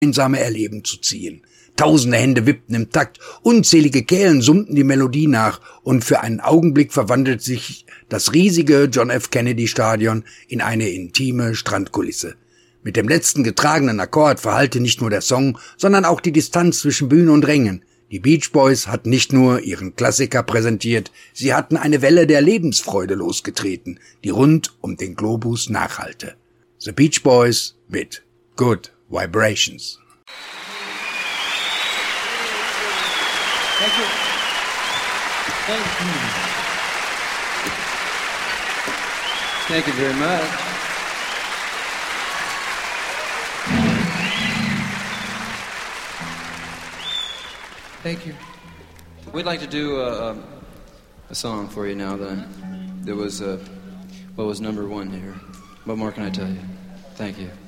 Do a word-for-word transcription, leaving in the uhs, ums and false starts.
gemeinsame Erleben zu ziehen. Tausende Hände wippten im Takt, unzählige Kehlen summten die Melodie nach und für einen Augenblick verwandelt sich das riesige John F. Kennedy Stadion in eine intime Strandkulisse. Mit dem letzten getragenen Akkord verhallte nicht nur der Song, sondern auch die Distanz zwischen Bühne und Rängen. Die Beach Boys hatten nicht nur ihren Klassiker präsentiert, sie hatten eine Welle der Lebensfreude losgetreten, die rund um den Globus nachhallte. The Beach Boys mit Good Vibrations. Thank you. Thank you. Thank you very much. Thank you. We'd like to do a, a, a song for you now then. That was, uh, what was number one here. What more can I tell you? Thank you.